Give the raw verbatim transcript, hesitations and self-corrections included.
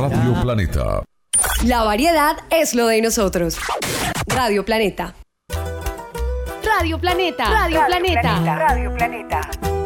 Radio Planeta. La variedad es lo de nosotros. Radio Planeta. Radio Planeta. Radio Planeta. Radio Planeta.